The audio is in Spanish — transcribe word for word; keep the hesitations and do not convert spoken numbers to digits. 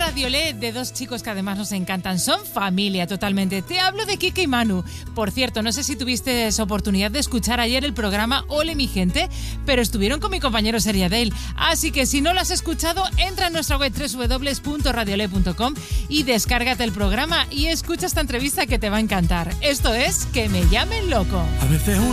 Radiolé de dos chicos que además nos encantan. Son familia totalmente. Te hablo de Kike y Manu. Por cierto, no sé si tuviste oportunidad de escuchar ayer el programa Ole mi gente, pero estuvieron con mi compañero Seriadale. Así que si no lo has escuchado, entra en nuestra web doble u doble u doble u punto radiolé punto com y descárgate el programa y escucha esta entrevista que te va a encantar. Esto es Que me llamen loco. A veces